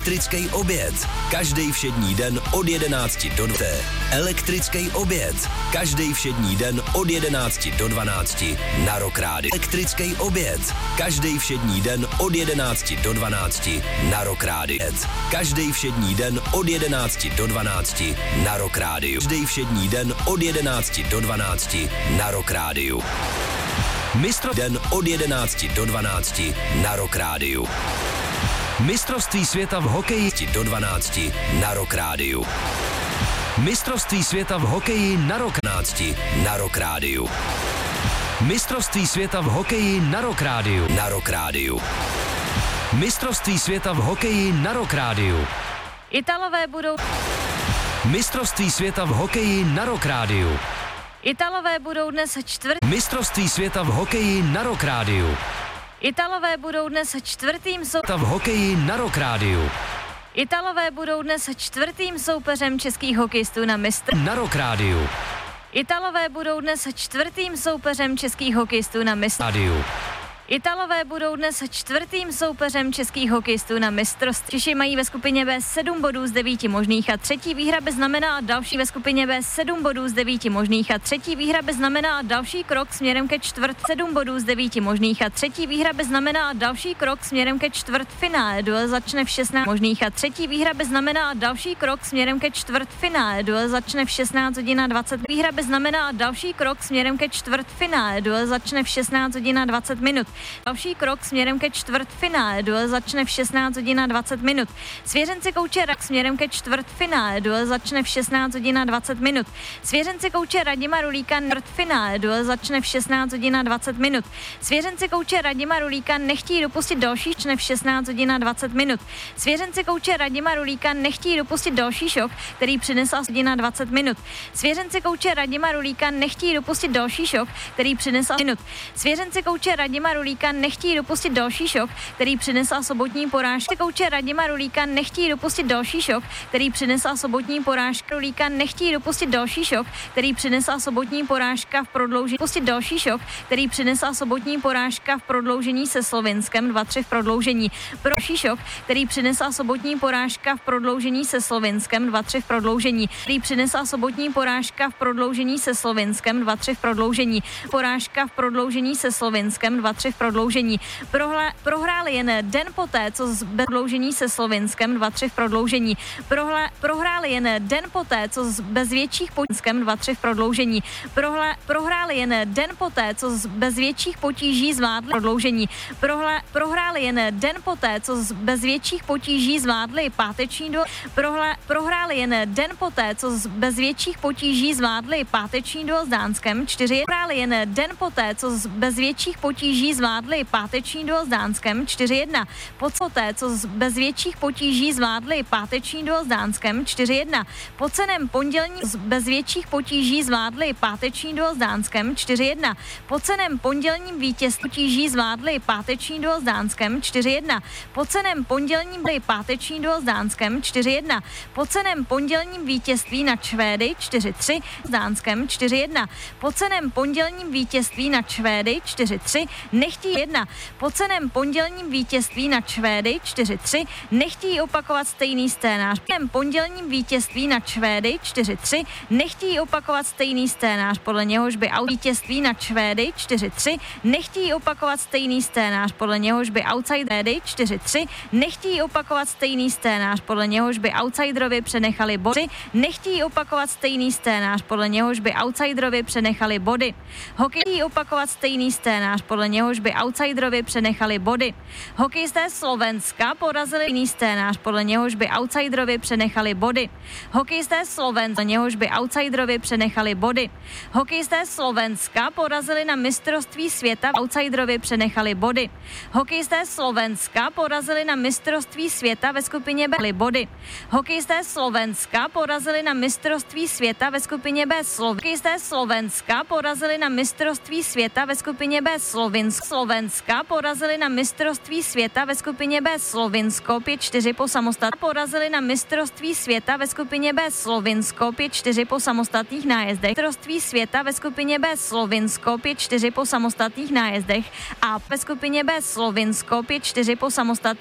Elektrický oběd. Každý všední den od 11 do 2. Elektrický oběd. Každý všední den od 11 do 12 na Rock Rádiu. Elektrický oběd. Každý všední den od 11 do 12 na Rock Rádiu. Každý všední den od 11 do 12 na Rock Rádiu. Každý všední den od 11 do 12 na Rock Rádiu. Den od 11 do 12 na Rock Rádiu. Mistrovství světa v hokeji do 12 na Rock Rádiu. Mistrovství světa v hokeji na Rock 12 na Rock Rádiu. Mistrovství světa v hokeji na Rock Rádiu. Na Rock Rádiu. Mistrovství světa v hokeji na Rock Rádiu. Italové budou... Mistrovství světa v hokeji na Rock Rádiu. Italové budou dnes Mistrovství světa v hokeji na Rock Rádiu. Italové budou dnes čtvrtým v hokeji na Rock Rádiu. Italové budou dnes čtvrtým soupeřem českých hokejistů na Na Rock Rádiu. Italové budou dnes čtvrtým soupeřem českých hokejistů na Rádiu. Italové budou dnes čtvrtým soupeřem českých hokejistů na mistrovství. Češi mají ve skupině B 7 bodů z 9 možných a třetí výhra by znamenala další ve skupině B 7 bodů z 9 možných a třetí výhra by znamenala další krok směrem ke 7 bodů z 9 možných a třetí výhra by znamenala další krok směrem ke čtvrtfinále. Duel začne v 16 možných a třetí výhra by znamenala další krok směrem ke čtvrtfinále. Duel začne v 16 hodin a 20. Výhra by znamenala další krok směrem ke čtvrtfinále. Duel začne v 16 hodin a 20 minut. Další krok směrem ke čtvrtfinále. Duel začne v 16 hodin a 20 minut. Svěřenci kouče směrem ke čtvrtfinále. Duel začne v 16 hodin a 20 minut. Svěřenci kouče Radima Rulíka čtvrtfinále. Duel začne v 16 hodin a 20 minut. Svěřenci kouče Radima Rulíka nechtějí dopustit další v 16 hodin a 20 minut. Svěřenci kouče Radima Rulíka nechtějí dopustit další šok, který přinesl hodin a 20 minut. Svěřenci kouče Radima Rulíka nechtějí dopustit další šok, který přinesl minut. Svěřenci kouče Radima Rulíka nechtějí dopustit další šok, který přinesla sobotní porážka. Kouče Radima Rulíka nechtějí dopustit další šok, který přinesla sobotní porážka. Rulíka nechtějí dopustit další šok, který přinesla sobotní porážka v prodloužení. Dopustit další šok, který přinesla sobotní porážka v prodloužení se Slovinskem 2-3 v prodloužení. Další šok, který přinesla sobotní porážka v prodloužení se Slovinskem 2-3 v prodloužení. Který přinesla sobotní porážka v prodloužení se Slovinskem 2-3 v prodloužení. Porážka v prodloužení se Slovinskem 2-3 v prodloužení. Prohráli jen den poté, co z prodloužení se Slovinskem 2-3 v prodloužení. Prohráli jen den poté, co bez větších potíží 2-3 v prodloužení. Prohráli jen den poté, co bez větších potíží zvládli prodloužení. Prohráli jen den poté, co bez větších potíží zvládli páteční duel. Prohráli jen den poté, co bez větších potíží zvládli páteční duel s Dánskem 4. Prohráli jen den poté, co bez větších potíží zvládli páteční duel s Dánskem 4-1. Poté, co bez větších potíží zvládli páteční duel s Dánskem 4-1. Po ceném pondělní bez větších potíží zvládli páteční duel s Dánskem 4-1. Po ceném pondělním vítězství potíží zvládli páteční duel s Dánskem 4-1. Po ceném pondělním páteční duel s Dánskem 4-1. Po ceném pondělním vítězství nad Švédy 4-3 s Dánskem 4-1. Po ceném pondělním vítězství nad Švédy 4-3 nechtějí 1. Po ceném pondělním vítězství nad Švédy 4-3 nechtějí opakovat stejný scénář. Po pondělním vítězství nad Švédy 4-3 nechtějí opakovat stejný scénář, podle něhož by vítězství nad Švédy 4-3 nechtějí opakovat stejný scénář, podle něhož by outsidery 4-3 nechtějí opakovat stejný scénář, podle něhož by outsiderovi přenechali body. Nechtějí opakovat stejný scénář, podle něhož by outsiderovi přenechali body. Hokej opakovat stejný scénář, podle něhož by outsiderovi přenechali body. Hokejisté Slovenska porazili jiný scénář, podle něhož by outsiderovi přenechali body. Hokejisté Slovenska, něhož by outsiderovi přenechali body. Hokejisté Slovenska porazili na mistrovství světa, outsiderovi přenechali body. Hokejisté Slovenska porazili na mistrovství světa ve skupině B body. Hokejisté Slovenska porazili na mistrovství světa ve skupině B Hokejisté Slovenska porazili na mistrovství světa ve skupině B Slovenska porazili na mistrovství světa ve skupině B Slovinsko 5-4 po samostatných. Porazili na mistrovství světa ve skupině B Slovinsko 5-4 po samostatných nájezdech. Mistrovství světa ve skupině B Slovinsko 5-4 po samostatných nájezdech a ve skupině B Slovinsko 5-4 po samostatných